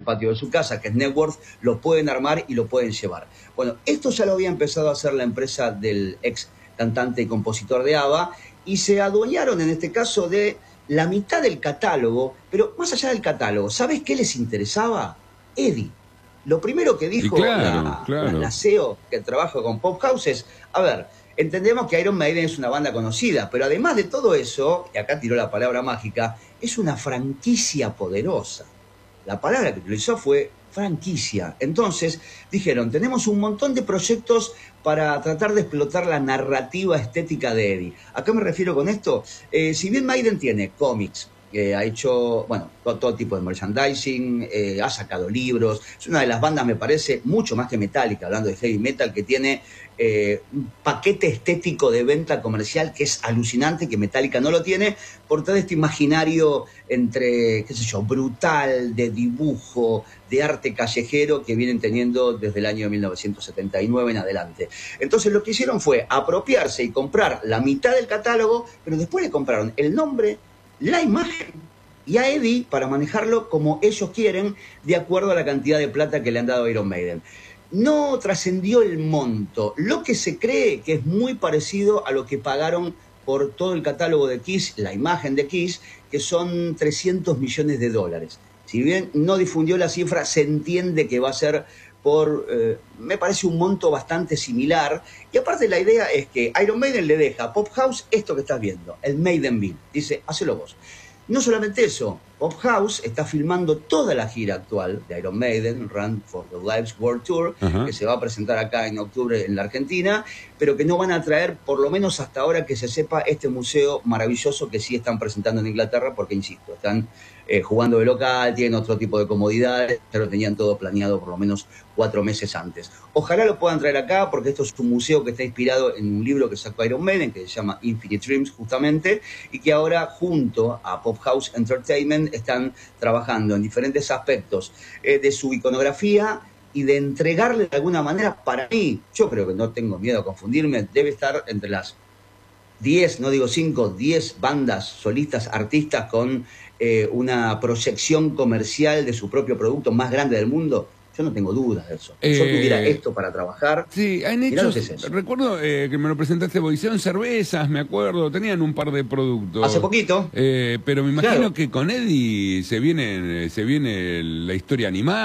patio de su casa, que es Networth, lo pueden armar y lo pueden llevar. Bueno, esto ya lo había empezado a hacer la empresa del ex cantante y compositor de ABBA, y se adueñaron en este caso de la mitad del catálogo, pero más allá del catálogo, ¿sabes qué les interesaba? Eddie. Lo primero que dijo la CEO que trabaja con Pop House es, a ver, entendemos que Iron Maiden es una banda conocida, pero además de todo eso, y acá tiró la palabra mágica, es una franquicia poderosa. La palabra que utilizó fue franquicia. Entonces dijeron, tenemos un montón de proyectos para tratar de explotar la narrativa estética de Eddie. ¿A qué me refiero con esto? Si bien Maiden tiene cómics, ha hecho, bueno, todo tipo de merchandising, ha sacado libros, es una de las bandas, me parece, mucho más que Metallica, hablando de heavy metal, que tiene un paquete estético de venta comercial que es alucinante, que Metallica no lo tiene, por todo este imaginario entre, qué sé yo, brutal, de dibujo, de arte callejero que vienen teniendo desde el año 1979 en adelante. Entonces lo que hicieron fue apropiarse y comprar la mitad del catálogo, pero después le compraron el nombre, la imagen y a Eddie para manejarlo como ellos quieren, de acuerdo a la cantidad de plata que le han dado a Iron Maiden. No trascendió el monto. Lo que se cree que es muy parecido a lo que pagaron por todo el catálogo de Kiss, la imagen de Kiss, que son 300 millones de dólares. Si bien no difundió la cifra, se entiende que va a ser por, me parece, un monto bastante similar. Y aparte la idea es que Iron Maiden le deja a Pop House esto que estás viendo, el Maidenville. Dice, hacelo vos. No solamente eso, Pop House está filmando toda la gira actual de Iron Maiden, Run for the Lives World Tour, que se va a presentar acá en octubre en la Argentina, pero que no van a traer, por lo menos hasta ahora que se sepa, este museo maravilloso que sí están presentando en Inglaterra, porque, insisto, están jugando de local, tienen otro tipo de comodidades, ya lo tenían todo planeado por lo menos 4 meses antes. Ojalá lo puedan traer acá, porque esto es un museo que está inspirado en un libro que sacó Iron Maiden, que se llama Infinite Dreams, justamente, y que ahora, junto a Pop House Entertainment, están trabajando en diferentes aspectos de su iconografía y de entregarle de alguna manera, para mí, yo creo que no tengo miedo a confundirme, debe estar entre las 10, no digo 5, 10 bandas solistas, artistas con una proyección comercial de su propio producto más grande del mundo. Yo no tengo dudas de eso. Yo tuviera esto para trabajar. Sí, han hecho. Recuerdo que me lo presentaste vos, hicieron cervezas, me acuerdo, tenían un par de productos. Hace poquito. Pero me imagino que con Eddie se viene la historia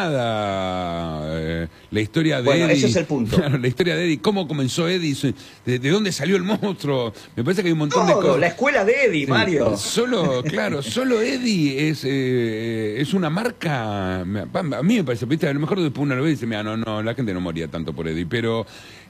animada, la historia de Eddie. Ese es el punto. Claro, la historia de Eddie, cómo comenzó Eddie, de dónde salió el monstruo. Me parece que hay un montón de cosas. La escuela de Eddie, sí, Mario. Solo Eddie es una marca. A mí me parece, ¿viste? A lo mejor después uno lo ve y dice, mira, no, la gente no moría tanto por Eddie, pero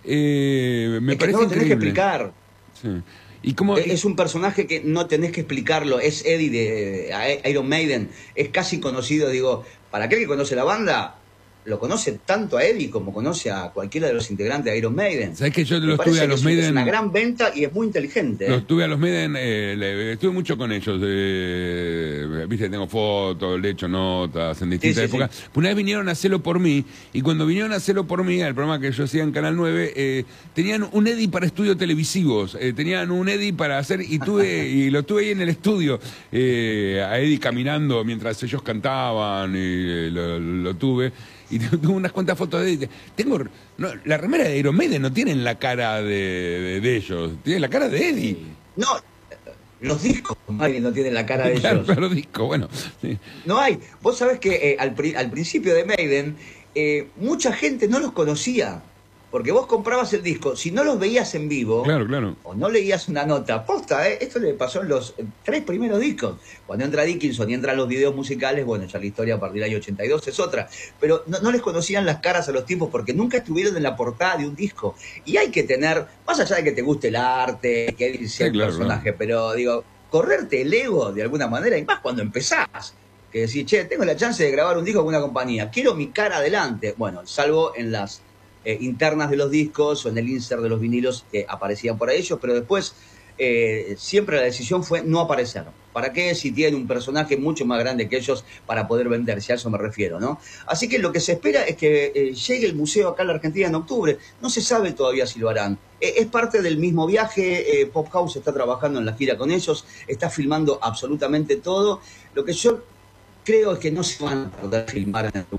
me parece no lo tenés que explicar. Sí. ¿Y cómo? Es un personaje que no tenés que explicarlo, es Eddie de Iron Maiden, es casi conocido, digo, para aquel que conoce la banda, lo conoce tanto a Eddie como conoce a cualquiera de los integrantes de Iron Maiden. ¿Sabés que yo los tuve a los Maiden? Es una gran venta y es muy inteligente. Los tuve a los Maiden, estuve mucho con ellos. Viste, tengo fotos, le he hecho notas en distintas épocas. Sí. Una vez vinieron a hacerlo por mí, y cuando vinieron a hacerlo por mí, al programa que yo hacía en Canal 9, tenían un Eddie para estudios televisivos. Tenían un Eddie para hacer, y lo tuve ahí en el estudio, a Eddie caminando mientras ellos cantaban, y lo tuve. Y tengo unas cuantas fotos de Eddie. La remera de Iron Maiden no tienen la cara de ellos, tienen la cara de Eddie. No, los discos no tienen la cara de ellos. Claro, los discos, bueno. Sí. No hay. Vos sabés que al principio de Maiden, mucha gente no los conocía. Porque vos comprabas el disco, si no los veías en vivo, claro, o no leías una nota, posta, esto le pasó en los 3 primeros discos. Cuando entra Dickinson y entran los videos musicales, bueno, ya la historia a partir del año 82 es otra. Pero no les conocían las caras a los tipos porque nunca estuvieron en la portada de un disco. Y hay que tener, más allá de que te guste el arte, que Eddie sea el personaje, pero digo, correrte el ego de alguna manera, y más cuando empezás. Que decís, che, tengo la chance de grabar un disco con una compañía, quiero mi cara adelante. Bueno, salvo en las internas de los discos o en el insert de los vinilos que aparecían por ellos, pero después siempre la decisión fue no aparecer. ¿Para qué? Si tienen un personaje mucho más grande que ellos para poder venderse, a eso me refiero, ¿no? Así que lo que se espera es que llegue el museo acá a la Argentina en octubre. No se sabe todavía si lo harán. Es parte del mismo viaje. Pop House está trabajando en la gira con ellos, está filmando absolutamente todo. Lo que yo creo es que no se van a poder filmar en el lugar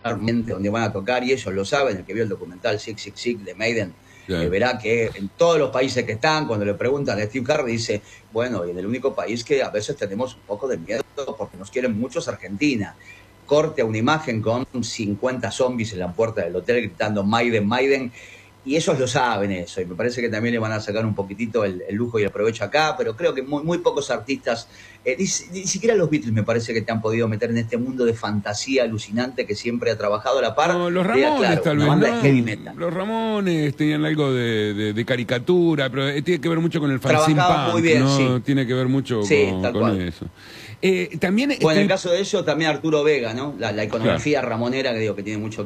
donde van a tocar, y ellos lo saben. El que vio el documental Sick, Sick, Sick de Maiden, Claro. verá que en todos los países que están, cuando le preguntan a Steve Harris, dice, bueno, y en el único país que a veces tenemos un poco de miedo porque nos quieren mucho es Argentina. Corte a una imagen con 50 zombies en la puerta del hotel gritando Maiden, Maiden, y ellos lo saben eso, y me parece que también le van a sacar un poquitito el lujo y el provecho acá, pero creo que muy pocos artistas, ni siquiera los Beatles me parece que te han podido meter en este mundo de fantasía alucinante que siempre ha trabajado a la par. No, los Ramones, claro, tal una vez, banda ¿no? de heavy metal. Los Ramones tenían algo de caricatura, pero tiene que ver mucho con el fanzine Trabajaban punk, muy bien, ¿no? sí. Tiene que ver mucho Sí, con, tal con cual. eso. También Bueno, en el caso de ellos, también Arturo Vega, ¿no? La iconografía ramonera, que digo que tiene mucho